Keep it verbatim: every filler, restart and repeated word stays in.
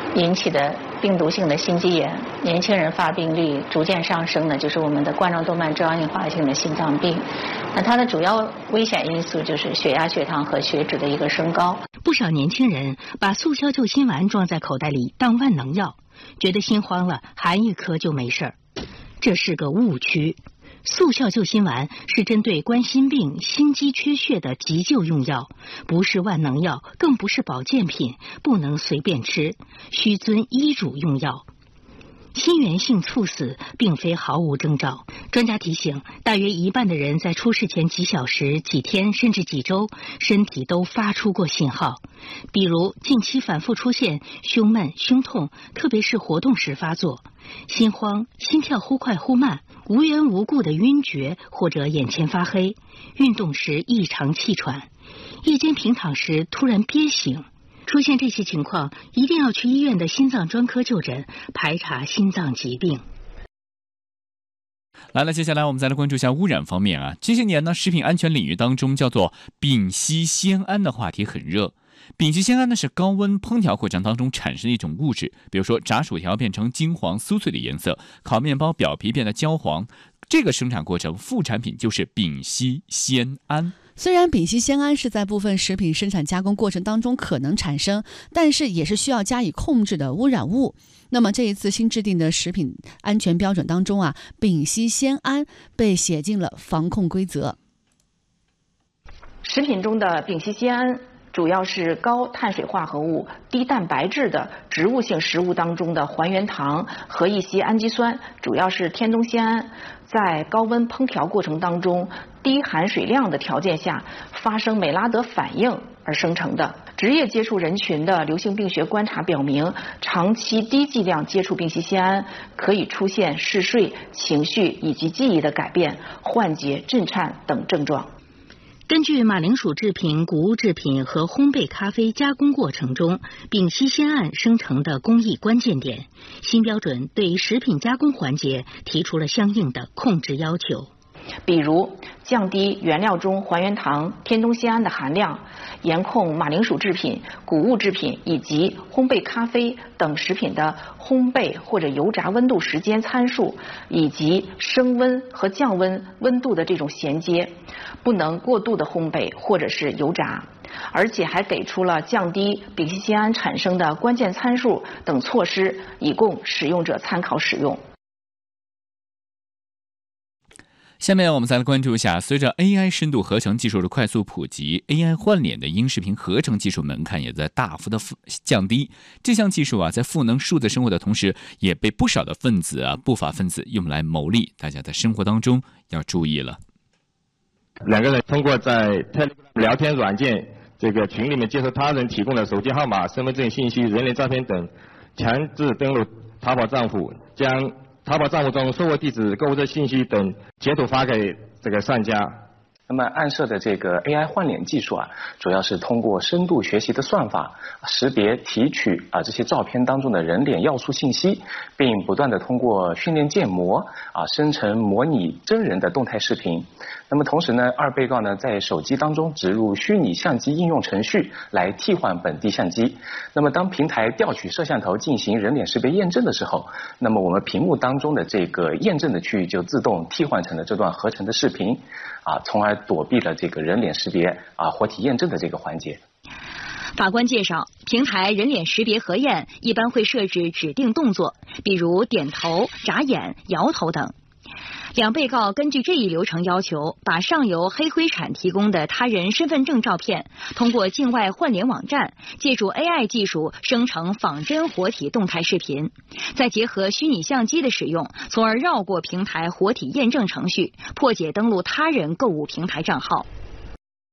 引起的病毒性的心肌炎，年轻人发病率逐渐上升的就是我们的冠状动脉粥样硬化性的心脏病。那它的主要危险因素就是血压、血糖和血脂的一个升高。 不少年轻人把速效救心丸装在口袋里当万能药，觉得心慌了含一颗就没事儿，这是个误区。速效救心丸是针对冠心病、心肌缺血的急救用药，不是万能药，更不是保健品，不能随便吃，需遵医嘱用药。心源性猝死并非毫无征兆，专家提醒，大约一半的人在出事前几小时、几天甚至几周，身体都发出过信号，比如近期反复出现胸闷、胸痛，特别是活动时发作，心慌、心跳忽快忽慢，无缘无故的晕厥或者眼前发黑，运动时异常气喘，夜间平躺时突然憋醒。出现这些情况，一定要去医院的心脏专科就诊，排查心脏疾病。 来了，接下来我们再来关注一下污染方面啊。这些年呢，食品安全领域当中叫做丙烯酰胺的话题很热。丙烯酰胺呢是高温烹调过程当中产生的一种物质，比如说炸薯条变成金黄酥脆的颜色，烤面包表皮变得焦黄，这个生产过程副产品就是丙烯酰胺。 虽然丙烯酰胺是在部分食品生产加工过程当中可能产生，但是也是需要加以控制的污染物。那么这一次新制定的食品安全标准当中啊，丙烯酰胺被写进了防控规则。 食品中的丙烯酰胺主要是高碳水化合物、低蛋白质的植物性食物当中的还原糖和一些氨基酸，主要是天冬酰胺，在高温烹调过程当中低含水量的条件下发生美拉德反应而生成的。职业接触人群的流行病学观察表明，长期低剂量接触丙烯酰胺可以出现嗜睡、情绪以及记忆的改变、幻觉、震颤等症状。 根据马铃薯制品、谷物制品和烘焙咖啡加工过程中丙烯酰胺生成的工艺关键点，新标准对食品加工环节提出了相应的控制要求。 比如降低原料中还原糖、天冬酰胺的含量，严控马铃薯制品、谷物制品以及烘焙咖啡等食品的烘焙或者油炸温度时间参数，以及升温和降温温度的这种衔接，不能过度的烘焙或者是油炸，而且还给出了降低丙烯酰胺产生的关键参数等措施，以供使用者参考使用。 下面我们再来关注一下，随着 A I 深度合成技术的快速普及， A I 换脸的音视频合成技术门槛也在大幅的降低。这项技术啊，在赋能数字生活的同时，也被不少的分子啊、不法分子用来牟利。大家在生活当中要注意了。 两个人通过在 Telegram 聊天软件这个群里面接受他人提供的手机号码、身份证信息、人脸照片等，强制登录淘宝账户，将淘宝账户中收货地址、购物车信息等截图发给这个商家。 那么暗设的这个 A I 换脸技术啊，主要是通过深度学习的算法，识别提取啊这些照片当中的人脸要素信息，并不断的通过训练建模啊生成模拟真人的动态视频。那么同时呢，二被告呢在手机当中植入虚拟相机应用程序来替换本地相机。那么当平台调取摄像头进行人脸识别验证的时候，那么我们屏幕当中的这个验证的区域就自动替换成了这段合成的视频。啊，从而躲避了这个人脸识别啊活体验证的这个环节。 法官介绍，平台人脸识别核验一般会设置指定动作，比如点头、眨眼、摇头等。两被告根据这一流程要求，把上游黑灰产提供的他人身份证照片，通过境外换脸网站，借助 A I 技术生成仿真活体动态视频，再结合虚拟相机的使用，从而绕过平台活体验证程序，破解登录他人购物平台账号。